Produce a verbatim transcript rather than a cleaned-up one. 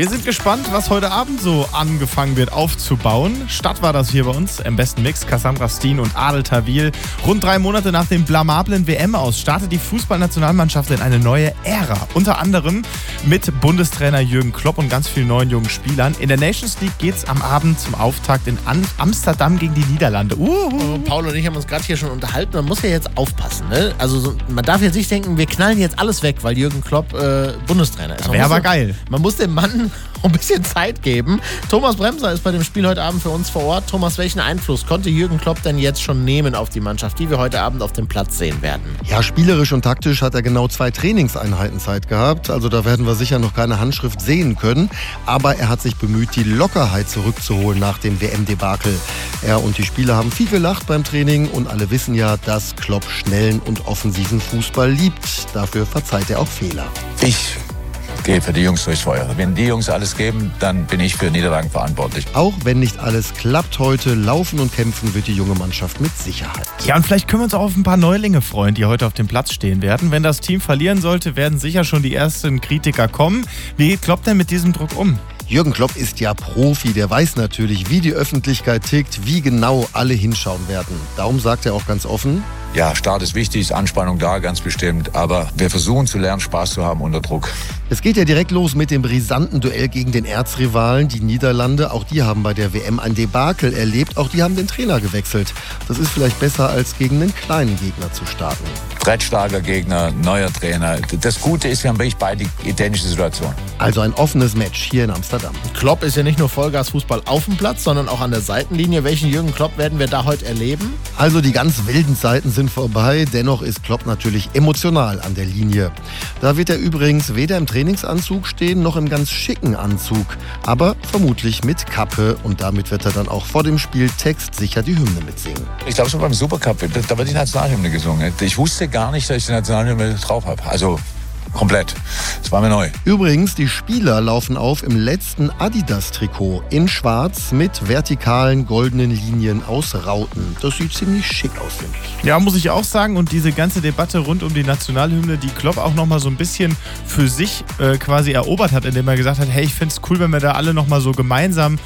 Wir sind gespannt, was heute Abend so angefangen wird aufzubauen. Stadt war das hier bei uns im besten Mix. Cassandra Steen und Adel Tawil. Rund drei Monate nach dem blamablen W M-Aus startet die Fußballnationalmannschaft in eine neue Ära. Unter anderem mit Bundestrainer Jürgen Klopp und ganz vielen neuen jungen Spielern. In der Nations League geht es am Abend zum Auftakt in Amsterdam gegen die Niederlande. Uh. Paul und ich haben uns gerade hier schon unterhalten. Man muss ja jetzt aufpassen. Ne? Also so, man darf jetzt nicht denken, wir knallen jetzt alles weg, weil Jürgen Klopp äh, Bundestrainer ist. Wäre aber geil. Man muss dem Mann ein bisschen Zeit geben. Thomas Bremser ist bei dem Spiel heute Abend für uns vor Ort. Thomas, welchen Einfluss konnte Jürgen Klopp denn jetzt schon nehmen auf die Mannschaft, die wir heute Abend auf dem Platz sehen werden? Ja, spielerisch und taktisch hat er genau zwei Trainingseinheiten Zeit gehabt. Also da werden wir sicher noch keine Handschrift sehen können. Aber er hat sich bemüht, die Lockerheit zurückzuholen nach dem W M-Debakel. Er und die Spieler haben viel gelacht beim Training und alle wissen ja, dass Klopp schnellen und offensiven Fußball liebt. Dafür verzeiht er auch Fehler. Ich gehe für die Jungs durchs Feuer. Wenn die Jungs alles geben, dann bin ich für Niederlagen verantwortlich. Auch wenn nicht alles klappt heute, laufen und kämpfen wird die junge Mannschaft mit Sicherheit. Ja, und vielleicht können wir uns auch auf ein paar Neulinge freuen, die heute auf dem Platz stehen werden. Wenn das Team verlieren sollte, werden sicher schon die ersten Kritiker kommen. Wie geht Klopp denn mit diesem Druck um? Jürgen Klopp ist ja Profi, der weiß natürlich, wie die Öffentlichkeit tickt, wie genau alle hinschauen werden. Darum sagt er auch ganz offen: Ja, Start ist wichtig, ist Anspannung da, ganz bestimmt. Aber wir versuchen zu lernen, Spaß zu haben unter Druck. Es geht ja direkt los mit dem brisanten Duell gegen den Erzrivalen, die Niederlande. Auch die haben bei der W M ein Debakel erlebt. Auch die haben den Trainer gewechselt. Das ist vielleicht besser, als gegen einen kleinen Gegner zu starten. Brettstarker Gegner, neuer Trainer. Das Gute ist, wir haben wirklich beide identische Situationen. Also ein offenes Match hier in Amsterdam. Klopp ist ja nicht nur Vollgas-Fußball auf dem Platz, sondern auch an der Seitenlinie. Welchen Jürgen Klopp werden wir da heute erleben? Also die ganz wilden Zeiten sind vorbei. Dennoch ist Klopp natürlich emotional an der Linie. Da wird er übrigens weder im Trainingsanzug stehen, noch im ganz schicken Anzug. Aber vermutlich mit Kappe. Und damit wird er dann auch vor dem Spiel textsicher die Hymne mitsingen. Ich glaube, so beim Supercup, da wird die Nationalhymne gesungen. Ich wusste gar nicht, dass ich die Nationalhymne drauf habe. Also komplett. Das war mir neu. Übrigens, die Spieler laufen auf im letzten Adidas-Trikot in schwarz mit vertikalen goldenen Linien aus Rauten. Das sieht ziemlich schick aus, finde ich. Ja, muss ich auch sagen. Und diese ganze Debatte rund um die Nationalhymne, die Klopp auch nochmal so ein bisschen für sich äh, quasi erobert hat, indem er gesagt hat, hey, ich finde es cool, wenn wir da alle nochmal so gemeinsam